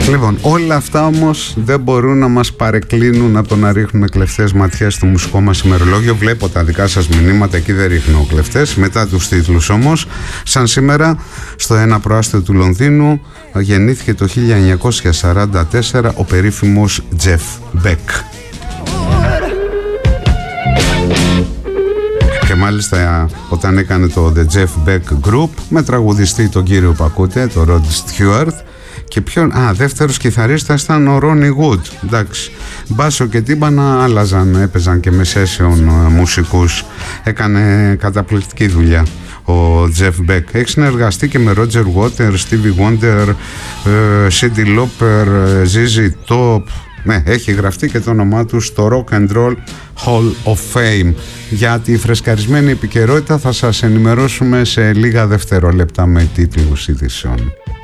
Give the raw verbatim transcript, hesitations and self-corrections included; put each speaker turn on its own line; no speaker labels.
Λοιπόν, όλα αυτά όμως δεν μπορούν να μας παρεκκλίνουν από το να ρίχνουμε κλεφτές ματιές στο μουσικό μας ημερολόγιο. Βλέπω τα δικά σας μηνύματα, εκεί δεν ρίχνω κλεφτές. Μετά τους τίτλους όμως, σαν σήμερα, στο ένα προάστιο του Λονδίνου γεννήθηκε το χίλια εννιακόσια σαράντα τέσσερα ο περίφημος Τζεφ Μπεκ. Και μάλιστα όταν έκανε το The Jeff Beck Group με τραγουδιστή τον κύριο που ακούτε, το Rod Stewart, και ποιον, α, δεύτερος κιθαρίστας ήταν ο Ronnie Wood. Εντάξει, μπάσο και τύμπανα άλλαζαν, έπαιζαν και με session μουσικούς. Έκανε καταπληκτική δουλειά ο Jeff Beck. Έχει συνεργαστεί και με Roger Waters, Stevie Wonder, Cyndi Lauper, ζι ζι Top. Ναι, έχει γραφτεί και το όνομά του στο Rock and Roll Hall of Fame. Για τη φρεσκαρισμένη επικαιρότητα θα σας ενημερώσουμε σε λίγα δευτερόλεπτα με τίτλους ειδήσεων.